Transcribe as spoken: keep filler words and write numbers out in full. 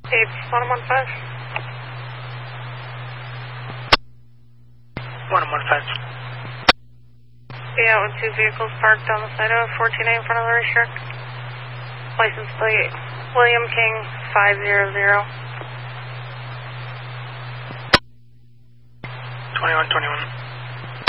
Eight one one five. one one five. Yeah, with two vehicles parked on the side of fourteen A in front of the racetrack. License plate William King five zero zero. twenty-one twenty-one.